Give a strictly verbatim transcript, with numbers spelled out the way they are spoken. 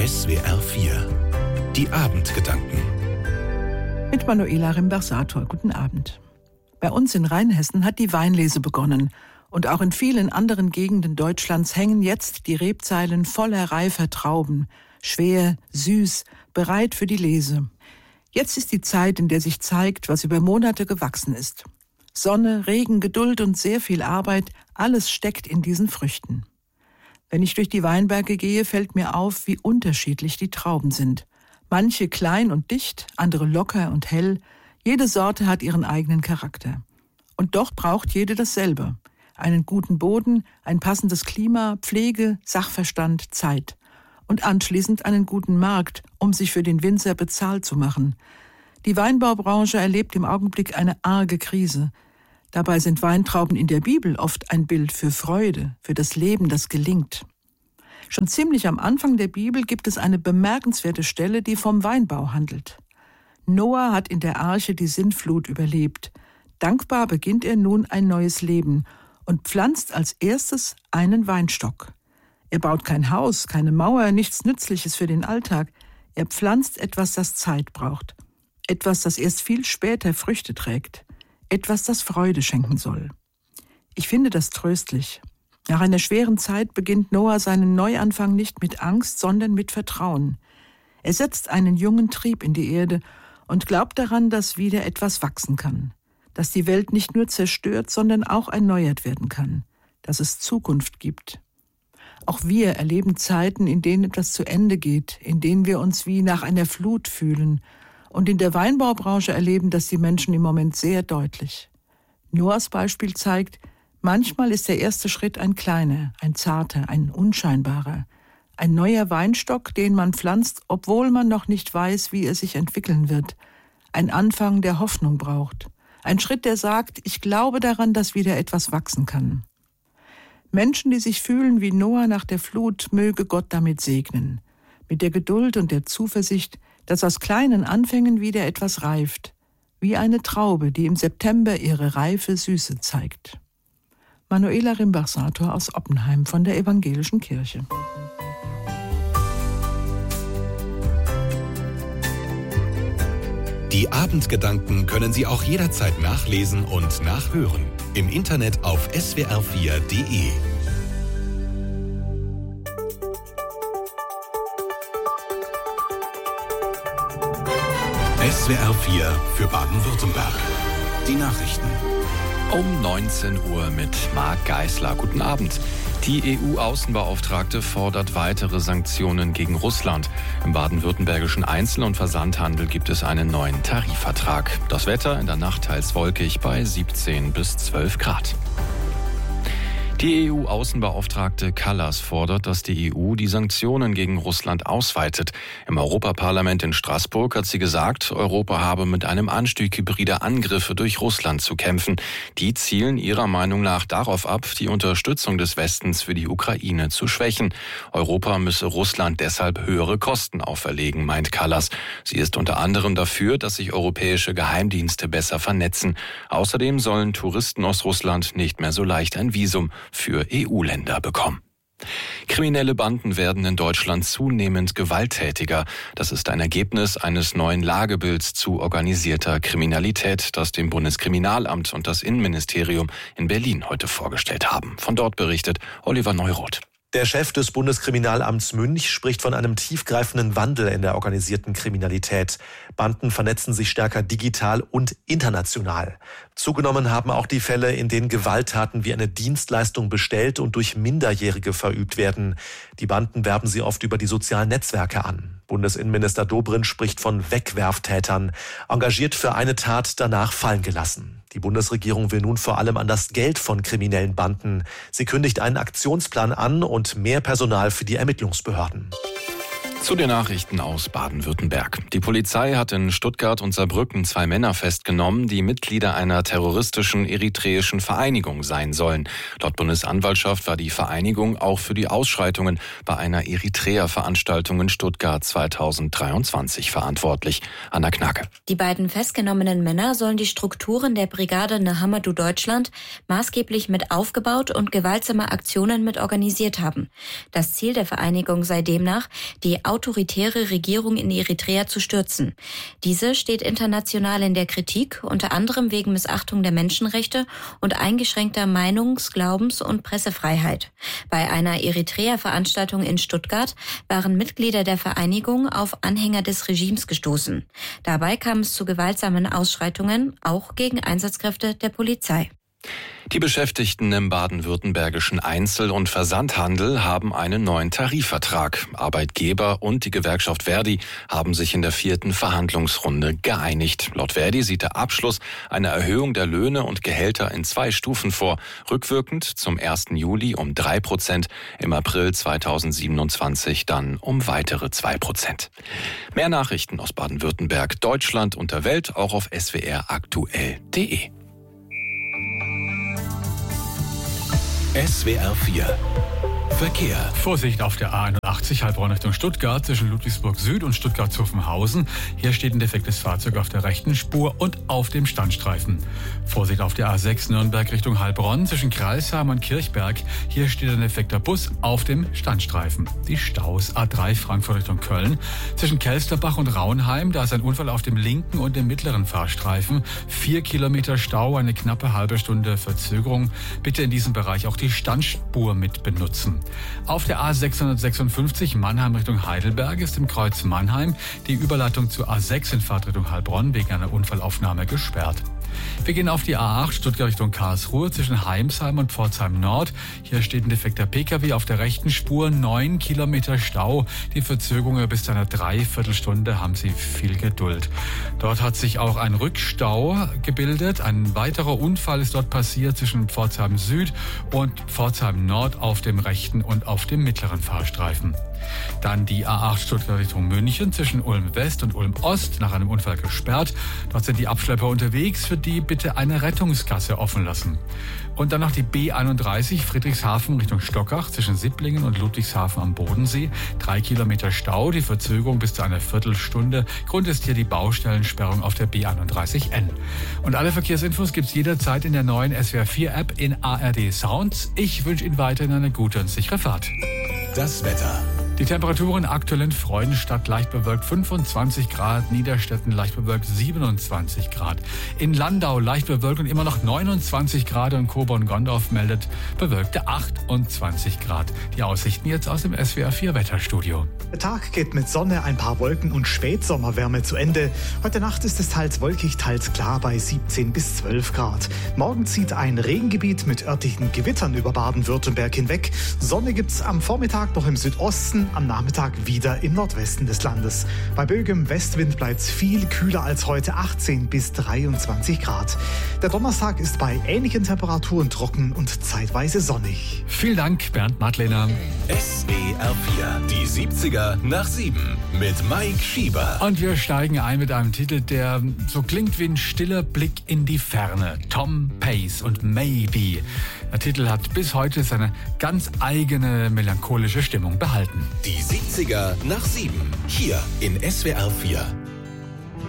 S W R vier. Die Abendgedanken. Mit Manuela Rimbersator. Guten Abend. Bei uns in Rheinhessen hat die Weinlese begonnen. Und auch in vielen anderen Gegenden Deutschlands hängen jetzt die Rebzeilen voller reifer Trauben. Schwer, süß, bereit für die Lese. Jetzt ist die Zeit, in der sich zeigt, was über Monate gewachsen ist. Sonne, Regen, Geduld und sehr viel Arbeit, alles steckt in diesen Früchten. Wenn ich durch die Weinberge gehe, fällt mir auf, wie unterschiedlich die Trauben sind. Manche klein und dicht, andere locker und hell. Jede Sorte hat ihren eigenen Charakter. Und doch braucht jede dasselbe. Einen guten Boden, ein passendes Klima, Pflege, Sachverstand, Zeit. Und anschließend einen guten Markt, um sich für den Winzer bezahlt zu machen. Die Weinbaubranche erlebt im Augenblick eine arge Krise. Dabei sind Weintrauben in der Bibel oft ein Bild für Freude, für das Leben, das gelingt. Schon ziemlich am Anfang der Bibel gibt es eine bemerkenswerte Stelle, die vom Weinbau handelt. Noah hat in der Arche die Sintflut überlebt. Dankbar beginnt er nun ein neues Leben und pflanzt als erstes einen Weinstock. Er baut kein Haus, keine Mauer, nichts Nützliches für den Alltag. Er pflanzt etwas, das Zeit braucht. Etwas, das erst viel später Früchte trägt. Etwas, das Freude schenken soll. Ich finde das tröstlich. Nach einer schweren Zeit beginnt Noah seinen Neuanfang nicht mit Angst, sondern mit Vertrauen. Er setzt einen jungen Trieb in die Erde und glaubt daran, dass wieder etwas wachsen kann. Dass die Welt nicht nur zerstört, sondern auch erneuert werden kann. Dass es Zukunft gibt. Auch wir erleben Zeiten, in denen etwas zu Ende geht, in denen wir uns wie nach einer Flut fühlen. Und in der Weinbaubranche erleben das die Menschen im Moment sehr deutlich. Noahs Beispiel zeigt, manchmal ist der erste Schritt ein kleiner, ein zarter, ein unscheinbarer. Ein neuer Weinstock, den man pflanzt, obwohl man noch nicht weiß, wie er sich entwickeln wird. Ein Anfang, der Hoffnung braucht. Ein Schritt, der sagt, ich glaube daran, dass wieder etwas wachsen kann. Menschen, die sich fühlen wie Noah nach der Flut, möge Gott damit segnen. Mit der Geduld und der Zuversicht, dass aus kleinen Anfängen wieder etwas reift. Wie eine Traube, die im September ihre reife Süße zeigt. Manuela Rimbersator aus Oppenheim von der Evangelischen Kirche. Die Abendgedanken können Sie auch jederzeit nachlesen und nachhören. Im Internet auf S W R vier Punkt de. S W R vier für Baden-Württemberg. Die Nachrichten. Um neunzehn Uhr mit Marc Geisler. Guten Abend. Die E U-Außenbeauftragte fordert weitere Sanktionen gegen Russland. Im baden-württembergischen Einzel- und Versandhandel gibt es einen neuen Tarifvertrag. Das Wetter in der Nacht teils wolkig bei siebzehn bis zwölf Grad. Die E U-Außenbeauftragte Kallas fordert, dass die E U die Sanktionen gegen Russland ausweitet. Im Europaparlament in Straßburg hat sie gesagt, Europa habe mit einem Anstieg hybrider Angriffe durch Russland zu kämpfen. Die zielen ihrer Meinung nach darauf ab, die Unterstützung des Westens für die Ukraine zu schwächen. Europa müsse Russland deshalb höhere Kosten auferlegen, meint Kallas. Sie ist unter anderem dafür, dass sich europäische Geheimdienste besser vernetzen. Außerdem sollen Touristen aus Russland nicht mehr so leicht ein Visum für E U-Länder bekommen. Kriminelle Banden werden in Deutschland zunehmend gewalttätiger. Das ist ein Ergebnis eines neuen Lagebilds zu organisierter Kriminalität, das dem Bundeskriminalamt und das Innenministerium in Berlin heute vorgestellt haben. Von dort berichtet Oliver Neuroth. Der Chef des Bundeskriminalamts Münch spricht von einem tiefgreifenden Wandel in der organisierten Kriminalität. Banden vernetzen sich stärker digital und international. Zugenommen haben auch die Fälle, in denen Gewalttaten wie eine Dienstleistung bestellt und durch Minderjährige verübt werden. Die Banden werben sie oft über die sozialen Netzwerke an. Bundesinnenminister Dobrindt spricht von Wegwerftätern, engagiert für eine Tat, danach fallen gelassen. Die Bundesregierung will nun vor allem an das Geld von kriminellen Banden. Sie kündigt einen Aktionsplan an und mehr Personal für die Ermittlungsbehörden. Zu den Nachrichten aus Baden-Württemberg. Die Polizei hat in Stuttgart und Saarbrücken zwei Männer festgenommen, die Mitglieder einer terroristischen eritreischen Vereinigung sein sollen. Laut Bundesanwaltschaft war die Vereinigung auch für die Ausschreitungen bei einer Eritrea-Veranstaltung in Stuttgart zweitausenddreiundzwanzig verantwortlich. Anna Knake. Die beiden festgenommenen Männer sollen die Strukturen der Brigade Nahamadu Deutschland maßgeblich mit aufgebaut und gewaltsame Aktionen mit organisiert haben. Das Ziel der Vereinigung sei demnach, die autoritäre Regierung in Eritrea zu stürzen. Diese steht international in der Kritik, unter anderem wegen Missachtung der Menschenrechte und eingeschränkter Meinungs-, Glaubens- und Pressefreiheit. Bei einer Eritrea-Veranstaltung in Stuttgart waren Mitglieder der Vereinigung auf Anhänger des Regimes gestoßen. Dabei kam es zu gewaltsamen Ausschreitungen, auch gegen Einsatzkräfte der Polizei. Die Beschäftigten im baden-württembergischen Einzel- und Versandhandel haben einen neuen Tarifvertrag. Arbeitgeber und die Gewerkschaft Verdi haben sich in der vierten Verhandlungsrunde geeinigt. Laut Verdi sieht der Abschluss eine Erhöhung der Löhne und Gehälter in zwei Stufen vor. Rückwirkend zum ersten Juli um drei Prozent, im April zweitausendsiebenundzwanzig dann um weitere zwei Prozent. Mehr Nachrichten aus Baden-Württemberg, Deutschland und der Welt auch auf s w r aktuell punkt d e. S W R vier Verkehr. Vorsicht auf der A einundachtzig Heilbronn Richtung Stuttgart zwischen Ludwigsburg Süd und Stuttgart-Zuffenhausen. Hier steht ein defektes Fahrzeug auf der rechten Spur und auf dem Standstreifen. Vorsicht auf der A sechs Nürnberg Richtung Heilbronn zwischen Kreilsheim und Kirchberg. Hier steht ein defekter Bus auf dem Standstreifen. Die Staus A drei Frankfurt Richtung Köln zwischen Kelsterbach und Raunheim. Da ist ein Unfall auf dem linken und dem mittleren Fahrstreifen. Vier Kilometer Stau, eine knappe halbe Stunde Verzögerung. Bitte in diesem Bereich auch die Standspur mit benutzen. Auf der A sechshundertsechsundfünfzig Mannheim Richtung Heidelberg ist im Kreuz Mannheim die Überleitung zur A sechs in Fahrtrichtung Heilbronn wegen einer Unfallaufnahme gesperrt. Wir gehen auf die A acht Stuttgart Richtung Karlsruhe zwischen Heimsheim und Pforzheim Nord. Hier steht ein defekter Pkw auf der rechten Spur, neun Kilometer Stau. Die Verzögerungen bis zu einer Dreiviertelstunde, haben Sie viel Geduld. Dort hat sich auch ein Rückstau gebildet. Ein weiterer Unfall ist dort passiert zwischen Pforzheim Süd und Pforzheim Nord auf dem rechten und auf dem mittleren Fahrstreifen. Dann die A acht Stuttgart Richtung München zwischen Ulm West und Ulm Ost nach einem Unfall gesperrt. Dort sind die Abschlepper unterwegs, für die bitte eine Rettungsgasse offen lassen. Und dann noch die B einunddreißig Friedrichshafen Richtung Stockach zwischen Sipplingen und Ludwigshafen am Bodensee. Drei Kilometer Stau, die Verzögerung bis zu einer Viertelstunde. Grund ist hier die Baustellensperrung auf der B einunddreißig N. Und alle Verkehrsinfos gibt's jederzeit in der neuen S W R vier App in A R D Sounds. Ich wünsche Ihnen weiterhin eine gute und sichere Fahrt. Das Wetter. Die Temperaturen aktuell in Freudenstadt leicht bewölkt fünfundzwanzig Grad, Niederstetten leicht bewölkt siebenundzwanzig Grad. In Landau leicht bewölkt und immer noch neunundzwanzig Grad und Coburg-Gondorf meldet bewölkte achtundzwanzig Grad. Die Aussichten jetzt aus dem S W R vier Wetterstudio. Der Tag geht mit Sonne, ein paar Wolken und Spätsommerwärme zu Ende. Heute Nacht ist es teils wolkig, teils klar bei siebzehn bis zwölf Grad. Morgen zieht ein Regengebiet mit örtlichen Gewittern über Baden-Württemberg hinweg. Sonne gibt's am Vormittag noch im Südosten, am Nachmittag wieder im Nordwesten des Landes. Bei böigem Westwind bleibt es viel kühler als heute, achtzehn bis dreiundzwanzig Grad. Der Donnerstag ist bei ähnlichen Temperaturen trocken und zeitweise sonnig. Vielen Dank, Bernd Madlener. S W R vier, die siebziger nach sieben mit Mike Schieber. Und wir steigen ein mit einem Titel, der so klingt wie ein stiller Blick in die Ferne. Tom Pace und Maybe. Der Titel hat bis heute seine ganz eigene melancholische Stimmung behalten. Die siebziger nach sieben, hier in S W R vier.